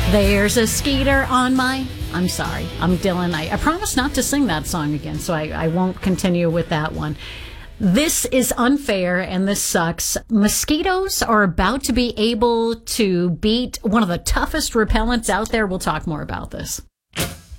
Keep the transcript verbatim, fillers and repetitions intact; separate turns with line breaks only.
There's a skeeter on my... I'm sorry. I'm Dylan. I, I promise not to sing that song again, so I, I won't continue with that one. This is unfair, and this sucks. Mosquitoes are about to be able to beat one of the toughest repellents out there. We'll talk more about this.